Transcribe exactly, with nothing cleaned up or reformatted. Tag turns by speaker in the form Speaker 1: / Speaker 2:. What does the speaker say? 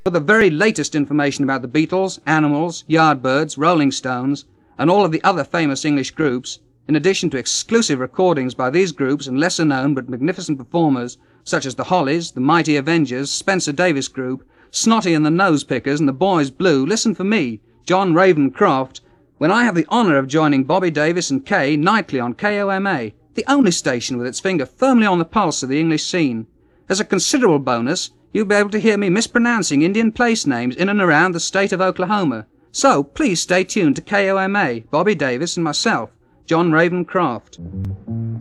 Speaker 1: For the very latest information about the Beatles, Animals, Yardbirds, Rolling Stones, and all of the other famous English groups, in addition to exclusive recordings by these groups and lesser known but magnificent performers such as the Hollies, the Mighty Avengers, Spencer Davis Group, Snotty and the Nosepickers and the Boys Blue, listen for me, John Ravencroft, when I have the honour of joining Bobby Davis and Kay nightly on K O M A, the only station with its finger firmly on the pulse of the English scene. As a considerable bonus, you'll be able to hear me mispronouncing Indian place names in and around the state of Oklahoma. So please stay tuned to K O M A, Bobby Davis and myself, John Ravencroft.